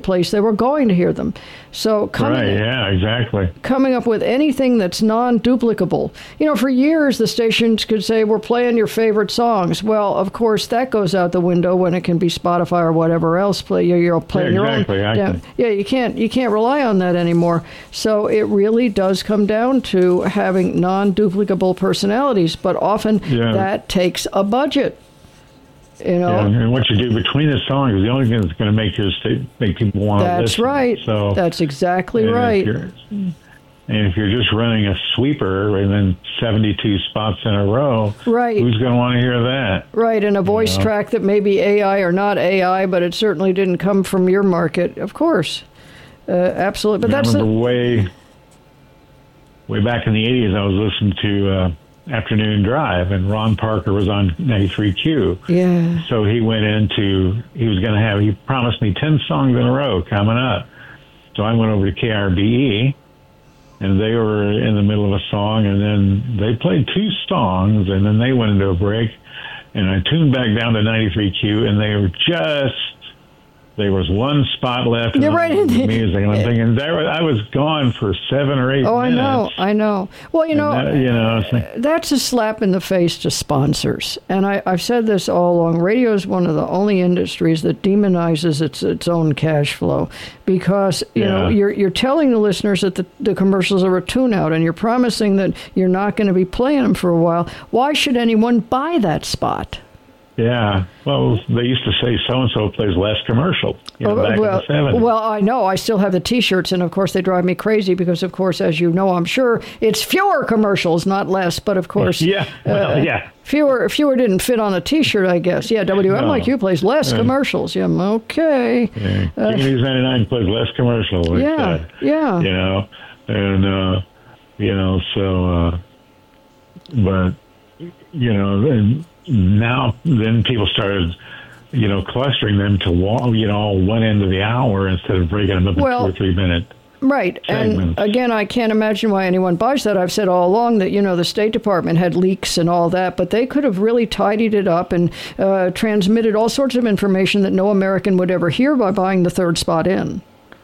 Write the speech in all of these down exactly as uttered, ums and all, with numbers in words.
place, they were going to hear them. So coming, right, yeah, exactly. Coming up with anything that's non-duplicable. You know, for years, the stations could say, we're playing your favorite songs. Well, of course, that goes out the window when it can be Spotify or whatever else. Play, you're playing yeah, exactly. your own. Yeah, can, yeah, you can't, you can't rely on that anymore. So it really does come down to having non-duplicable personalities, but often yeah. that takes a budget. You know, yeah, and what you do between the songs is the only thing that's going to make your state make people want to listen. That's right. So that's exactly right. If and if you're just running a sweeper and then seventy-two spots in a row, right? Who's going to want to hear that? Right, and a voice you know? track that may be A I or not A I, but it certainly didn't come from your market, of course. Uh, absolutely, but I that's remember the way, way back in the eighties. I was listening to Uh, Afternoon Drive, and Ron Parker was on ninety-three Q. Yeah. So he went into, he was going to have, he promised me ten songs in a row coming up. So I went over to K R B E, and they were in the middle of a song, and then they played two songs, and then they went into a break, and I tuned back down to ninety-three Q, and they were just, there was one spot left in You're right. the music, and I'm thinking, there, I was gone for seven or eight oh, minutes. I know, I know. Well, you know, that, you know like, that's a slap in the face to sponsors. And I, I've said this all along. Radio is one of the only industries that demonizes its its own cash flow because, you yeah. know, you're you're telling the listeners that the, the commercials are a tune-out, and you're promising that you're not going to be playing them for a while. Why should anyone buy that spot? Yeah, well, they used to say so-and-so plays less commercial, you know, oh, back well, in the seventies. Well, I know. I still have the T-shirts, and of course they drive me crazy because, of course, as you know, I'm sure, it's fewer commercials, not less, but of course... yeah, well, uh, yeah. Fewer fewer didn't fit on a T-shirt, I guess. Yeah, W M like you plays less uh, commercials. Yeah, okay. Yeah. Uh, News ninety-nine plays less commercial. Like yeah, that, yeah. You know, and, uh, you know, so, uh, but, you know... and, now, then people started, you know, clustering them to, you know, one end of the hour instead of breaking them up well, in two or three minutes. Right. segments. And again, I can't imagine why anyone buys that. I've said all along that, you know, the State Department had leaks and all that, but they could have really tidied it up and uh, transmitted all sorts of information that no American would ever hear by buying the third spot in.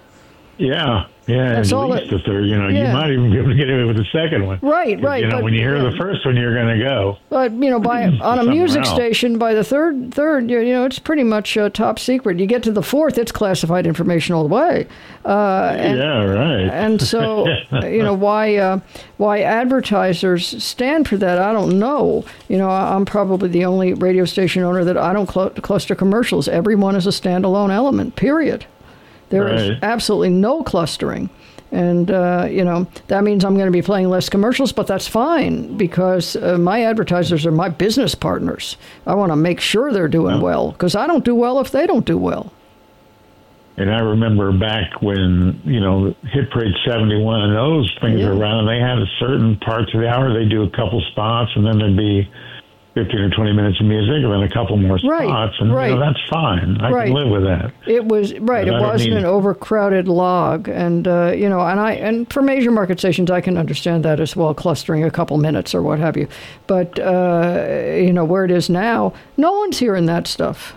Yeah. Yeah, That's at all least it, the third. You know, yeah. you might even be able to get away with the second one. Right, right. You know, but, when you hear yeah. the first one, you're going to go. But you know, by on a music else. station, by the third, third, you, you know, it's pretty much uh, top secret. You get to the fourth, it's classified information all the way. Uh, and, yeah, right. And so, you know, why uh, why advertisers stand for that, I don't know. You know, I'm probably the only radio station owner that I don't cl- cluster commercials. Every one is a standalone element. Period. There right. is absolutely no clustering. And, uh, you know, that means I'm going to be playing less commercials, but that's fine because uh, my advertisers are my business partners. I want to make sure they're doing yeah. well because I don't do well if they don't do well. And I remember back when, you know, Hit Parade seventy-one and those things yeah. were around, and they had a certain parts of the hour, they do a couple spots, and then there'd be fifteen or twenty minutes of music, and then a couple more spots, right, and right. you know, that's fine. I right. can live with that. It was right. But it wasn't need... an overcrowded log, and uh, you know, and I and for major market stations, I can understand that as well, clustering a couple minutes or what have you. But uh, you know, where it is now, no one's hearing that stuff.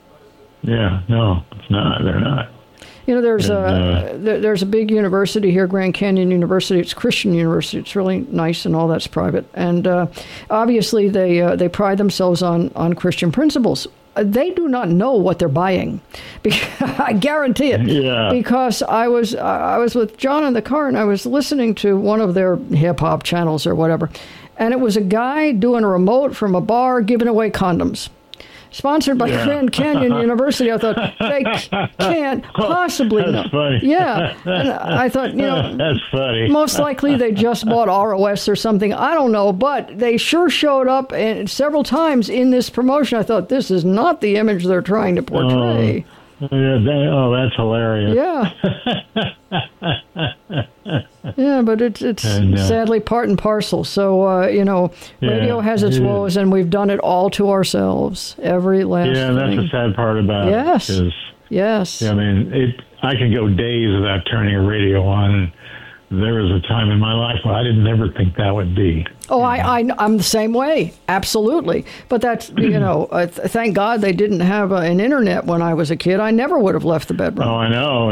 Yeah, no, it's not. They're not. You know, there's and, a uh, there, there's a big university here, Grand Canyon University. It's a Christian university. It's really nice, and all that's private. And uh, obviously, they uh, they pride themselves on on Christian principles. They do not know what they're buying. I guarantee it. Yeah. Because I was I was with John in the car, and I was listening to one of their hip hop channels or whatever, and it was a guy doing a remote from a bar giving away condoms. Sponsored by yeah. Grand Canyon University. I thought, they can't possibly That's know. funny. Yeah. And I thought, you know, that's funny. most likely they just bought R O S or something. I don't know. But they sure showed up and several times in this promotion. I thought, this is not the image they're trying to portray. Oh, yeah, they, oh that's hilarious. Yeah. Yeah, but it's it's and, uh, sadly part and parcel. So, uh, you know, radio yeah, has its it woes, and we've done it all to ourselves. Every last Yeah, thing. that's the sad part about yes. it. Yes. Yes. I mean, it. I can go days without turning a radio on, and there was a time in my life where I didn't ever think that would be. Oh, I, I, I'm the same way. Absolutely. But that's, you know, uh, th- thank God they didn't have uh, an internet when I was a kid. I never would have left the bedroom. Oh, I know.